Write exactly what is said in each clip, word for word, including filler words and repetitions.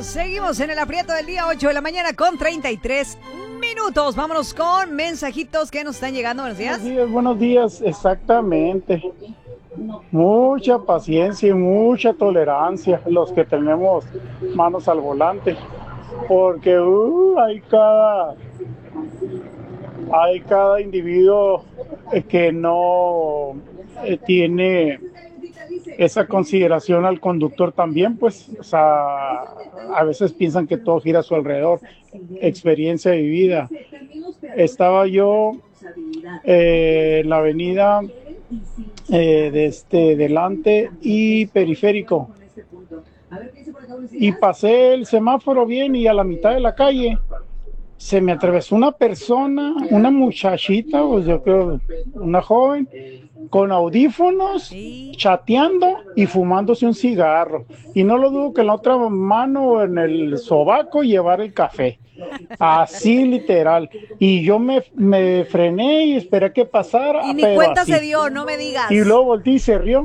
Seguimos, seguimos en el aprieto del día, ocho de la mañana con treinta y tres minutos. Vámonos con mensajitos que nos están llegando. Buenos días. Buenos días, buenos días, exactamente. Mucha paciencia y mucha tolerancia los que tenemos manos al volante, porque uh, hay cada hay cada individuo que no eh, tiene esa consideración al conductor también, pues, o sea, a veces piensan que todo gira a su alrededor. Experiencia vivida. Estaba yo eh, en la avenida eh, de este delante y periférico, y pasé el semáforo bien, y a la mitad de la calle se me atravesó una persona, una muchachita, pues yo creo una joven, con audífonos, Sí. chateando y fumándose un cigarro. Y no lo dudo que en la otra mano, en el sobaco, llevar el café. Así literal. Y yo me, me frené y esperé que pasara. Y ni pero cuenta así. se dio, no me digas. Y luego volteé y se rió.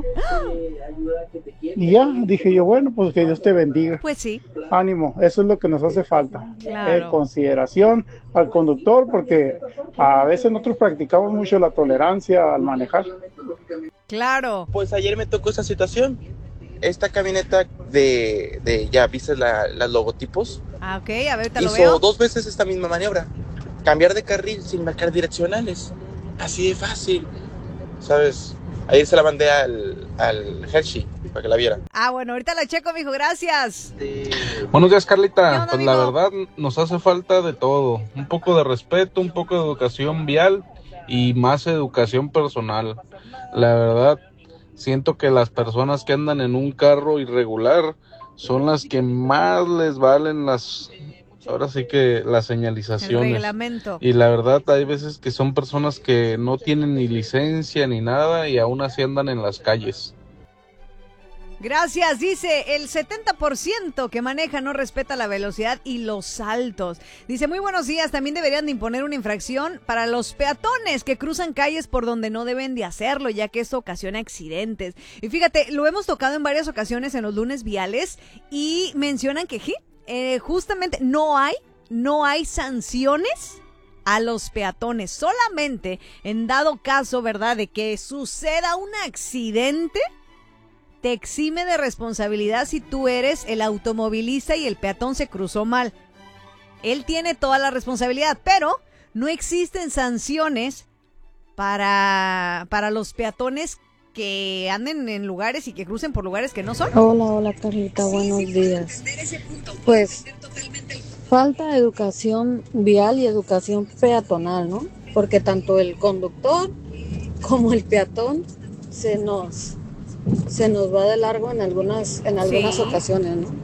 Y ya, dije yo, bueno, pues que Dios te bendiga. Pues sí. Ánimo, eso es lo que nos hace falta. Claro. Eh, consideración al conductor, porque a veces nosotros practicamos mucho la tolerancia al manejar. Claro. Pues ayer me tocó esa situación. Esta camioneta de, de ya viste la, las logotipos, Ah, ok, a ver, te lo hizo veo. dos veces esta misma maniobra. Cambiar de carril sin marcar direccionales. Así de fácil. ¿Sabes? Ayer se la mandé al, al Hershey para que la viera. Ah, bueno, ahorita la checo, mijo, gracias. Buenos días, Carlita. ¿Qué onda, Pues la amigo? verdad nos hace falta de todo. Un poco de respeto, un poco de educación vial y más educación personal. La verdad, siento que las personas que andan en un carro irregular son las que más les valen las, ahora sí que las El señalizaciones. reglamento. Y la verdad hay veces que son personas que no tienen ni licencia ni nada y aún así andan en las calles. Gracias, dice, el setenta por ciento que maneja no respeta la velocidad y los saltos. Dice, muy buenos días, también deberían de imponer una infracción para los peatones que cruzan calles por donde no deben de hacerlo, ya que esto ocasiona accidentes. Y fíjate, lo hemos tocado en varias ocasiones en los lunes viales y mencionan que eh, justamente no hay, no hay sanciones a los peatones. Solamente en dado caso, ¿verdad?, de que suceda un accidente, te exime de responsabilidad si tú eres el automovilista y el peatón se cruzó mal. Él tiene toda la responsabilidad, pero no existen sanciones para, para los peatones que anden en lugares y que crucen por lugares que no son. Hola, hola Carlita, buenos días. Pues falta educación vial y educación peatonal, ¿no? Porque tanto el conductor como el peatón se nos se nos va de largo en algunas en algunas Sí. ocasiones, ¿no?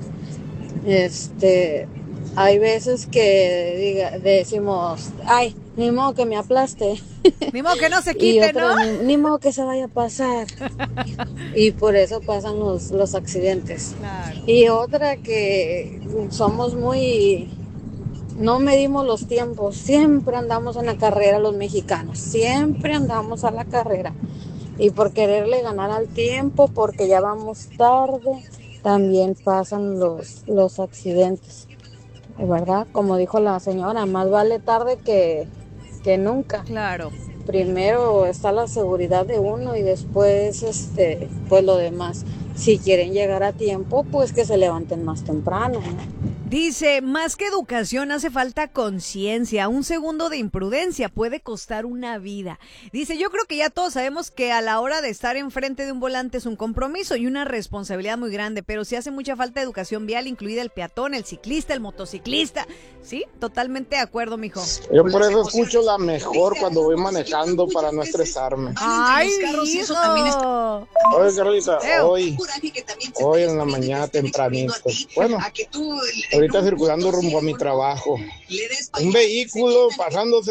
Este, hay veces que diga, decimos, ay, ni modo que me aplaste. Ni modo que no se Y quite, otra, ¿no? ni, ni modo que se vaya a pasar. Y por eso pasan los, los accidentes. Claro. Y otra que somos muy, no medimos los tiempos, siempre andamos en la carrera los mexicanos, siempre andamos a la carrera. Y por quererle ganar al tiempo, porque ya vamos tarde, también pasan los, los accidentes, ¿verdad? Como dijo la señora, más vale tarde que, que nunca. Claro. Primero está la seguridad de uno y después este, pues lo demás. Si quieren llegar a tiempo, pues que se levanten más temprano, ¿no? Dice, más que educación hace falta conciencia. Un segundo de imprudencia puede costar una vida. Dice, yo creo que ya todos sabemos que a la hora de estar enfrente de un volante es un compromiso y una responsabilidad muy grande, pero sí hace mucha falta educación vial, incluida el peatón, el ciclista, el motociclista. Sí, totalmente de acuerdo, mijo. Yo por eso escucho la mejor cuando voy manejando para no estresarme. ¡Ay, hijo! Oye, Carlita, Eo. hoy, hoy en la mañana tempranito. Bueno, ahorita circulando rumbo a mi trabajo. Un vehículo pasándose